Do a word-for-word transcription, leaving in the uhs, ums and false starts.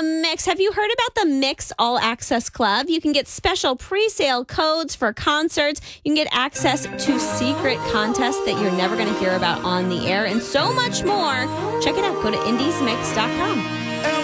the Mix. Have you heard about the Mix All Access Club? You can get special pre-sale codes for concerts. You can get access to secret contests that you're never going to hear about on the air and so much more. Check it out. Go to indies mix dot com.